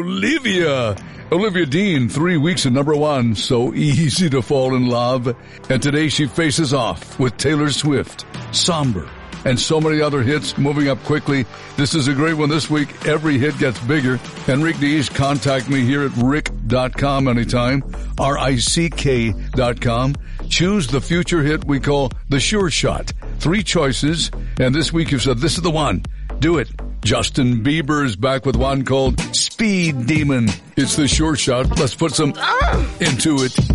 Olivia. Olivia Dean, 3 weeks at number 1, so easy to fall in love. And today she faces off with Taylor Swift, Somber, and so many other hits moving up quickly. This is a great one this week. Every hit gets bigger. Enrique Diaz, contact me here at rick.com anytime, RICK.com. Choose the future hit we call the Sure Shot. 3 choices, and this week you've said this is the one. Do it. Justin Bieber is back with one called Speed Demon. It's the Sure Shot. Let's put some into it.